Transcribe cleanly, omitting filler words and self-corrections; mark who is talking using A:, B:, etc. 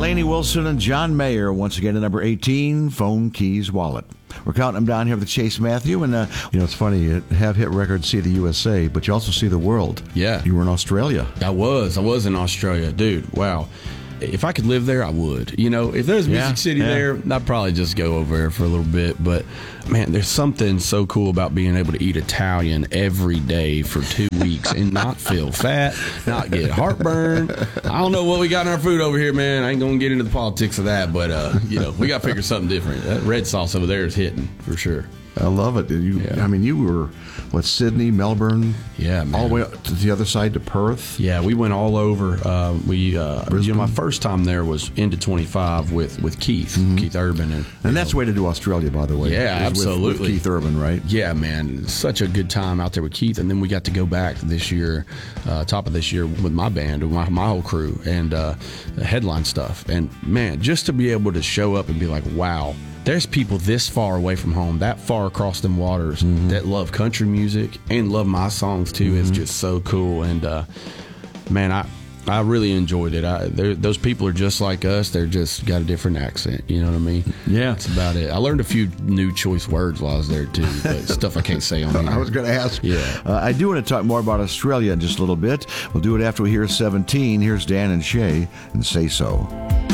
A: Lainey Wilson and John Mayer once again at number 18, Phone Keys Wallet. We're counting them down here with Chase Matthew. And, it's funny, you have hit records, see the USA, but you also see the world.
B: Yeah.
A: You were in Australia.
B: I was in Australia. Dude, wow. If I could live there, I would. If there's Music City there, I'd probably just go over there for a little bit. But, man, there's something so cool about being able to eat Italian every day for 2 weeks and not feel fat, not get heartburn. I don't know what we got in our food over here, man. I ain't going to get into the politics of that. But, we got to figure something different. That red sauce over there is hitting for sure.
A: I love it. You were, Sydney, Melbourne?
B: Yeah, man.
A: All the way up to the other side to Perth?
B: Yeah, we went all over. My first time there was into 25 with Keith, Keith Urban.
A: And that's the way to do Australia, by the way.
B: Yeah, absolutely.
A: With Keith Urban, right?
B: Yeah, man. Such a good time out there with Keith. And then we got to go back this year, top of this year, with my band, with my whole crew, and headline stuff. And, man, just to be able to show up and be like, wow, there's people this far away from home, that far across them waters, that love country music and love my songs too. It's just so cool. And man, I really enjoyed it. Those people are just like us. They're just got a different accent. You know what I mean?
A: Yeah,
B: that's about it. I learned a few new choice words while I was there too, but stuff I can't say on here.
A: I was going to ask.
B: Yeah,
A: I do want to talk more about Australia in just a little bit. We'll do it after we hear 17. Here's Dan and Shay and Say So.